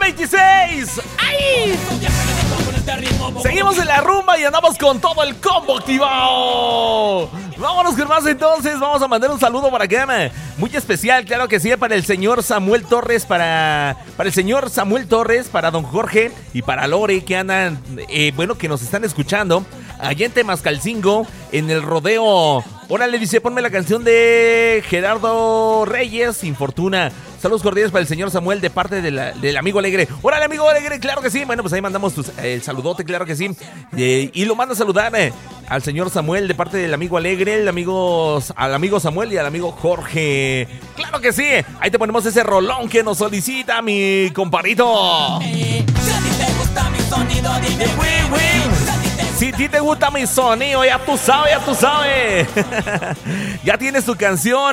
26. ¡Ay! Seguimos en la rumba y andamos con todo el combo activado. Vámonos con más entonces. Vamos a mandar un saludo para acá, muy especial, claro que sí, para el señor Samuel Torres, para el señor Samuel Torres, para don Jorge y para Lore que andan, que nos están escuchando allá en Temascalcingo, en el rodeo. Órale, dice, ponme la canción de Gerardo Reyes, Sin Fortuna. Saludos cordiales para el señor Samuel de parte del amigo Alegre. Órale, amigo Alegre, claro que sí. Bueno, pues ahí mandamos el saludote, claro que sí. Y lo manda a saludar al señor Samuel de parte del amigo Alegre, al amigo Samuel y al amigo Jorge. Claro que sí. Ahí te ponemos ese rolón que nos solicita mi comparito. Si a ti te gusta mi sonido, dime Si a ti te gusta mi sonido, ya tú sabes. ¿Ya tienes tu canción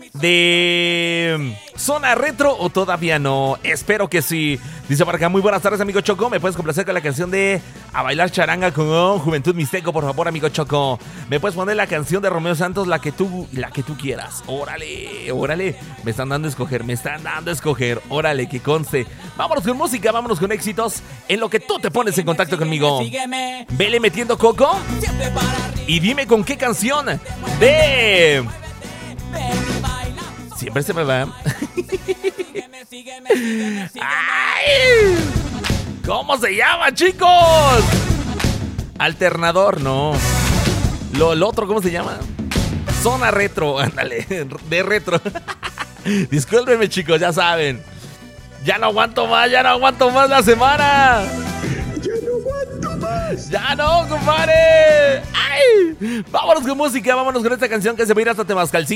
de Zona Retro o todavía no? Espero que sí. Dice para acá, muy buenas tardes, amigo Choco. ¿Me puedes complacer con la canción de A Bailar Charanga con Juventud Mixteco, por favor, amigo Choco? ¿Me puedes poner la canción de Romeo Santos, la que tú quieras? Órale. Me están dando a escoger. Órale, que conste. Vámonos con música, vámonos con éxitos en lo que tú te pones en contacto conmigo. Vele metiendo coco y dime con qué canción de Siempre se me va. ¡Ay! ¿Cómo se llama, chicos? Alternador, no. Lo otro, ¿cómo se llama? Zona Retro, ándale, de retro. Discúlpenme, chicos, ya saben. Ya no aguanto más la semana. Ya no, compadre. ¡Ay! Vámonos con música, vámonos con esta canción que se va a ir hasta Temascalcingo.